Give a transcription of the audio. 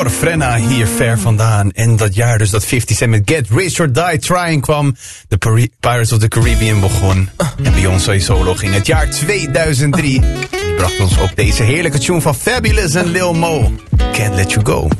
Frenna hier ver vandaan. En dat jaar dus dat 50 Cent met Get Rich or Die Trying kwam. De Pirates of the Caribbean begon. En Beyoncé solo ging het jaar 2003. Die bracht ons ook deze heerlijke tune van Fabulous en Lil Mo. Can't Let You Go.